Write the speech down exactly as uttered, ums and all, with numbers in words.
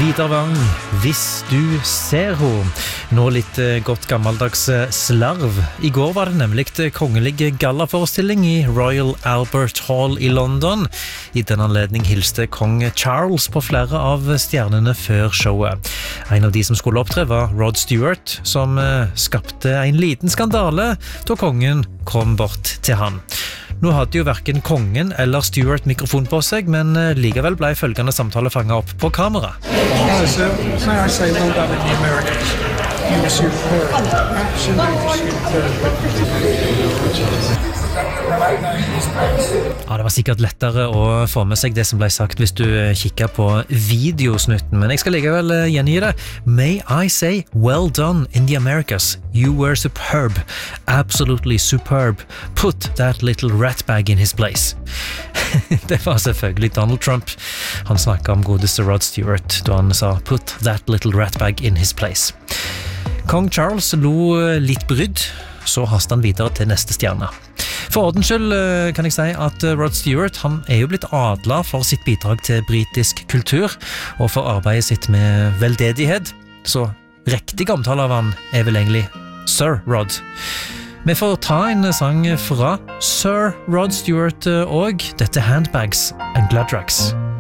Vidar Wang, hvis du ser ho. Nå litt godt gammeldags slarv. I går var det nemlig kongelige gallaforestilling i Royal Albert Hall i London. I den anledning hilste kong Charles på flere av stjernene før showet. En av de som skulle opptre var Rod Stewart, som skapte en liten skandale da kongen kom bort til han. Nå hadde jo hverken kongen eller Stewart mikrofon på seg, men likevel ble følgende samtale fanget opp på kamera. Hello, sir. May I say well done in the Americans? You were superb. Absolutely superb. Ja, det var sikkert lettere å få med seg det som ble sagt hvis du kikker på videosnutten, men jeg skal likevel gjengi det. May I say well done in the Americas? You were superb. Absolutely superb. Put that little ratbag in his place. Det var selvfølgelig Donald Trump. Han snakket om godeste Rod Stewart da han sa put that little ratbag in his place. Kong Charles lo litt brydd, så hastet han videre til neste stjerne. For ordens skyld kan jeg si at Rod Stewart han er jo blitt adlet for sitt bidrag til britisk kultur og for arbeidet sitt med veldedighet, så riktig omtale av han er vel egentlig Sir Rod. Vi får ta en sang fra Sir Rod Stewart og dette Handbags and Gladrags.